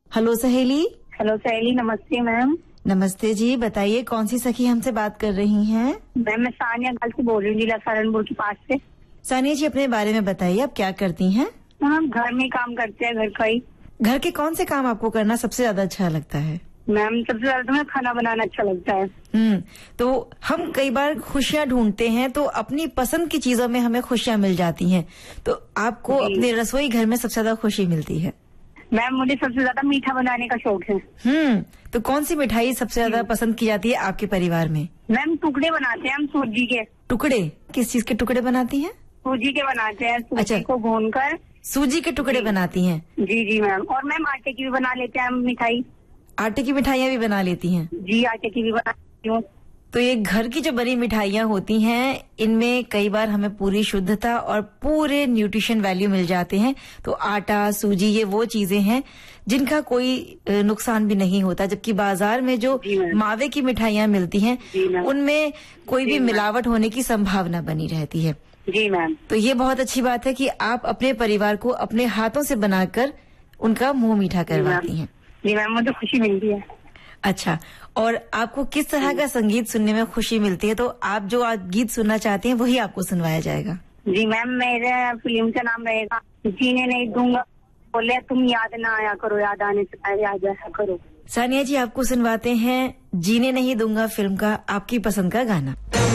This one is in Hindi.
हेलो सहेली। हेलो सहेली, नमस्ते मैम। नमस्ते जी, बताइए कौन सी सखी हमसे बात कर रही हैं? मैम मैं सानिया गल से बोल रही हूँ, जिला सहारनपुर के पास से। सानिया जी, अपने बारे में बताइए, आप क्या करती हैं? हम घर में काम करते हैं, घर का ही। घर के कौन से काम आपको करना सबसे ज्यादा अच्छा लगता है? मैम सबसे ज्यादा तो मुझे खाना बनाना अच्छा लगता है। तो हम कई बार खुशियाँ ढूंढते हैं तो अपनी पसंद की चीजों में हमें खुशियाँ मिल जाती हैं, तो आपको अपने रसोई घर में सबसे ज्यादा खुशी मिलती है? मैम मुझे सबसे ज्यादा मीठा बनाने का शौक है। तो कौन सी मिठाई सबसे ज्यादा पसंद की जाती है आपके परिवार में? मैम टुकड़े बनाते हैं हम सूजी के। टुकड़े? किस चीज के टुकड़े बनाती हैं? सूजी के बनाते हैं, सूजी को भूनकर। सूजी के टुकड़े बनाती हैं? जी मैम। और मैम आटे की भी बना लेते हैं हम मिठाई। आटे की मिठाइयाँ भी बना लेती हैं? जी, आटे की भी बनाती हूँ। तो ये घर की जो बनी मिठाइयाँ होती हैं, इनमें कई बार हमें पूरी शुद्धता और पूरे न्यूट्रिशन वैल्यू मिल जाते हैं। तो आटा, सूजी, ये वो चीजें हैं जिनका कोई नुकसान भी नहीं होता, जबकि बाजार में जो मावे की मिठाइयाँ मिलती हैं उनमें कोई भी मिलावट होने की संभावना बनी रहती है। जी मैम। तो ये बहुत अच्छी बात है कि आप अपने परिवार को अपने हाथों से बनाकर उनका मुंह मीठा करवाती हैं। जी मैम, मुझे खुशी मिलती है। अच्छा, और आपको किस तरह का संगीत सुनने में खुशी मिलती है? तो आप जो आज गीत सुनना चाहते हैं वही आपको सुनवाया जाएगा। जी मैम, मेरे फिल्म का नाम रहेगा जीने नहीं दूंगा, बोले तुम याद ना आया करो, याद आने से पहले आ जाया करो। सानिया जी, आपको सुनवाते हैं जीने नहीं दूंगा फिल्म का आपकी पसंद का गाना।